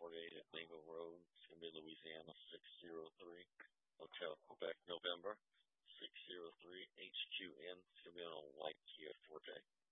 48 at Mingo Road. It's going to be Louisiana 603. Hotel Quebec, November 603 HQN. It's going to be on a white Kia Forte.